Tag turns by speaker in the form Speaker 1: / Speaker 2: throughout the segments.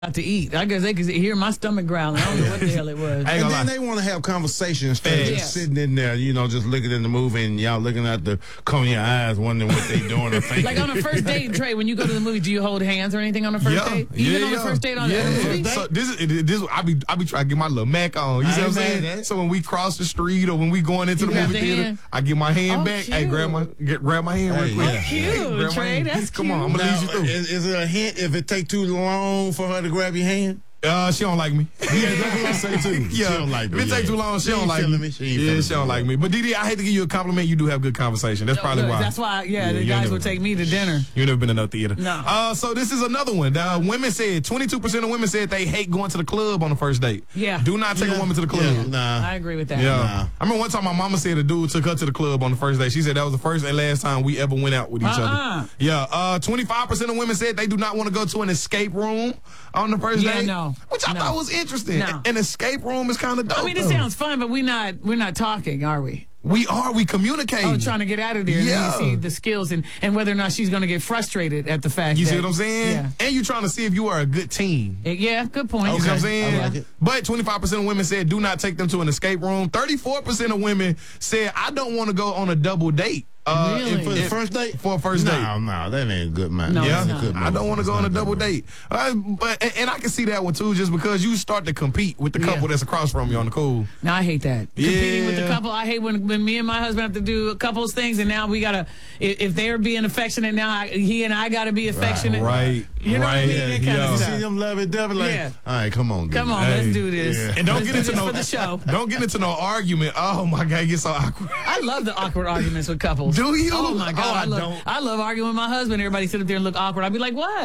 Speaker 1: to eat. I guess they could hear my stomach growling. I don't know what the hell it was.
Speaker 2: And then they want to have conversations instead of just sitting in there, just looking in the movie and y'all looking at the corner of your eyes, wondering what they doing or thinking.
Speaker 1: Like on a first date, Trey, when you go to the movie, do you hold hands or anything on a first date? Even on the first date on a movie?
Speaker 3: So this I be trying to get my little Mac on. You see what I'm saying? So when we cross the street or when we going into the movie theater, I get my hand back.
Speaker 1: Cute.
Speaker 3: Hey, grab my hand real quick.
Speaker 1: Oh, cute, Trey. That's cute.
Speaker 3: Come on, I'm gonna lead you through.
Speaker 2: Is it a hint if it take too long for her to grab your hand?
Speaker 3: She don't like me.
Speaker 2: Yeah, that's what I say too. She don't like me.
Speaker 3: If it takes too long, she don't like me. She don't like me. But Didi, I hate to give you a compliment. You do have good conversation. That's probably why.
Speaker 1: That's why, the guys would take me to dinner.
Speaker 3: You've never been in a theater.
Speaker 1: No.
Speaker 3: So this is another one. 22% of women said they hate going to the club on the first date.
Speaker 1: Yeah.
Speaker 3: Do not take a woman to the club.
Speaker 2: Yeah, nah.
Speaker 1: I agree with that.
Speaker 3: Yeah. Nah. I remember one time my mama said a dude took her to the club on the first date. She said that was the first and last time we ever went out with each other. Yeah. 25% of women said they do not want to go to an escape room on the first date.
Speaker 1: No.
Speaker 3: Which I thought was interesting.
Speaker 1: No.
Speaker 3: An escape room is kind of dope.
Speaker 1: I mean, it sounds fun, but we're not talking, are we?
Speaker 3: We communicate.
Speaker 1: Oh, trying to get out of there.
Speaker 3: Yeah.
Speaker 1: And you see the skills and whether or not she's going to get frustrated at the fact
Speaker 3: You
Speaker 1: that,
Speaker 3: see what I'm saying?
Speaker 1: Yeah.
Speaker 3: And you're trying to see if you are a good team.
Speaker 1: Yeah, good point.
Speaker 3: You see what I'm saying?
Speaker 2: I like it.
Speaker 3: But 25% of women said do not take them to an escape room. 34% of women said I don't want to go on a double date.
Speaker 1: Really?
Speaker 2: For the first date?
Speaker 3: For a first date.
Speaker 2: No, that ain't a good man.
Speaker 1: No,
Speaker 3: Yeah,
Speaker 1: it's not.
Speaker 3: I don't want to go on a double date. But I can see that one too, just because you start to compete with the couple that's across from you on the cool.
Speaker 1: No, I hate that. Competing with the couple. I hate when me and my husband have to do a couple of things, and now we gotta. If they're being affectionate, now he and I gotta be affectionate.
Speaker 3: Right.
Speaker 1: You know what I mean? That kind of
Speaker 2: You
Speaker 1: stuff.
Speaker 2: see them lovey-dovey like, all right, come on.
Speaker 1: Come on, let's do this.
Speaker 2: Yeah.
Speaker 3: And don't
Speaker 1: Let's
Speaker 3: get
Speaker 1: do
Speaker 3: into
Speaker 1: this
Speaker 3: no
Speaker 1: for the show.
Speaker 3: Don't get into no argument. Oh my God, it gets so awkward.
Speaker 1: I love the awkward arguments with couples.
Speaker 3: Do you?
Speaker 1: Oh my God,
Speaker 3: Oh,
Speaker 1: I love arguing with my husband. Everybody sit up there and look awkward. I'd be like, what?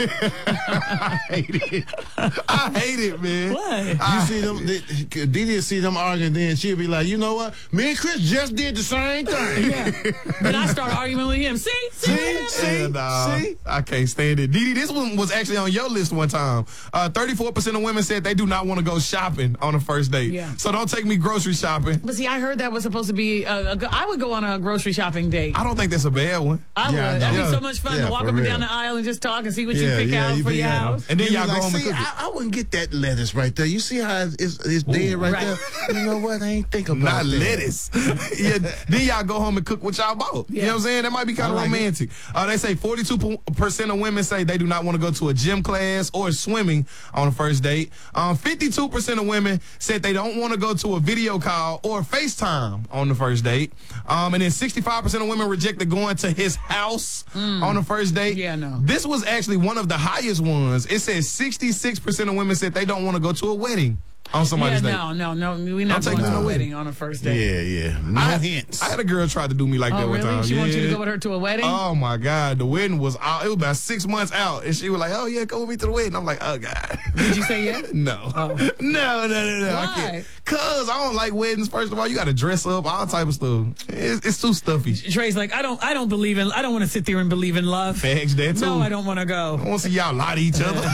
Speaker 3: I hate it. I hate it, man.
Speaker 1: What?
Speaker 2: You see them, Didi see them arguing, then she'll be like, you know what? Me and Chris just did the same thing.
Speaker 1: Yeah. Then I start arguing with him. See?
Speaker 2: See?
Speaker 3: I can't stand it. Didi, this one was actually on your list one time. 34% of women said they do not want to go shopping on a first date.
Speaker 1: Yeah.
Speaker 3: So don't take me grocery shopping.
Speaker 1: But see, I heard that was supposed to be, I would go on a grocery shopping date.
Speaker 3: I don't think that's a bad one.
Speaker 1: I would. That'd
Speaker 3: Yeah.
Speaker 1: be so much fun to walk up and down the aisle and just talk and see what you pick out for your house.
Speaker 3: And then
Speaker 2: You
Speaker 3: y'all
Speaker 2: be
Speaker 3: go
Speaker 2: like,
Speaker 3: home and
Speaker 2: see,
Speaker 3: cook it.
Speaker 2: I wouldn't get that lettuce right there. You see how it's dead right there? You know what? I ain't think about
Speaker 3: Not
Speaker 2: that.
Speaker 3: lettuce. Yeah. Then y'all go home and cook what y'all bought. You know what I'm saying? That might be kind of romantic. They say 42% of women say they do not want to go to a gym class or swimming on a first date. 52% of women said they don't want to go to a video call or FaceTime on the first date. And then 65% of women rejected going to his house on the first date.
Speaker 1: Yeah, no.
Speaker 3: This was actually one of the highest ones. It says 66% of women said they don't want to go to a wedding on somebody's date.
Speaker 1: No. We're not going to a wedding on a first date.
Speaker 2: Yeah. No hints.
Speaker 3: I had a girl try to do me like that one
Speaker 1: really?
Speaker 3: time.
Speaker 1: She wants you to go with her to a wedding?
Speaker 3: Oh my God, the wedding was out. It was about 6 months out, and she was like, "Oh yeah, go with me to the wedding." I'm like, "Oh God."
Speaker 1: Did you say yes?
Speaker 3: No.
Speaker 1: Oh.
Speaker 3: No.
Speaker 1: Why?
Speaker 3: I can't. Cause I don't like weddings. First of all, you got to dress up, all type of stuff. It's too stuffy.
Speaker 1: Trey's like, I don't want to sit there and believe in love.
Speaker 3: Facts, that too.
Speaker 1: No, I don't want to go.
Speaker 3: I want to see y'all lie to each other.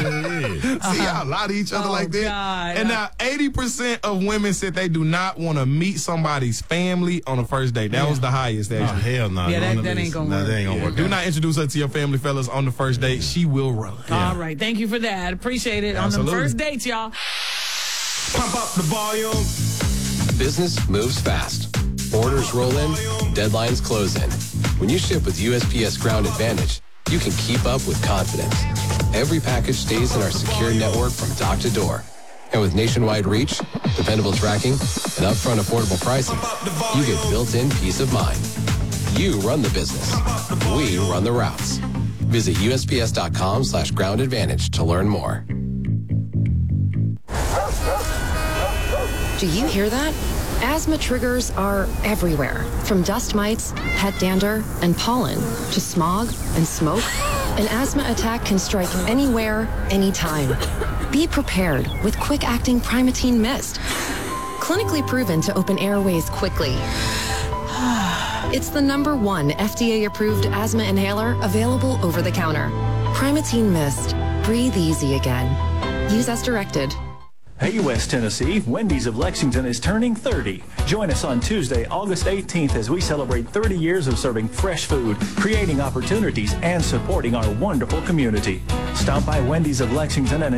Speaker 3: See y'all lie to each other like that.
Speaker 1: God.
Speaker 3: And now 80% of women said they do not want to meet somebody's family on a first date. That was the highest. Actually.
Speaker 2: Hell no.
Speaker 1: Yeah, that ain't gonna work.
Speaker 2: That ain't gonna work.
Speaker 3: Do not introduce her to your family, fellas, on the first date. She will run.
Speaker 1: All right. Thank you for that. Appreciate it.
Speaker 3: Absolutely.
Speaker 1: On the first dates, y'all.
Speaker 4: Pump up the volume.
Speaker 5: Business moves fast. Orders roll in, deadlines close in. When you ship with USPS Ground Advantage, you can keep up with confidence. Every package stays in our secure network from dock to door. And with nationwide reach, dependable tracking, and upfront affordable pricing, you get built-in peace of mind. You run the business. We run the routes. Visit USPS.com/Ground Advantage to learn more.
Speaker 6: Do you hear that? Asthma triggers are everywhere, from dust mites, pet dander, and pollen, to smog and smoke. An asthma attack can strike anywhere, anytime. Be prepared with quick-acting Primatene Mist. Clinically proven to open airways quickly. It's the #1 FDA-approved asthma inhaler available over the counter. Primatene Mist. Breathe easy again. Use as directed.
Speaker 7: Hey West Tennessee, Wendy's of Lexington is turning 30. Join us on Tuesday, August 18th as we celebrate 30 years of serving fresh food, creating opportunities, and supporting our wonderful community. Stop by Wendy's of Lexington and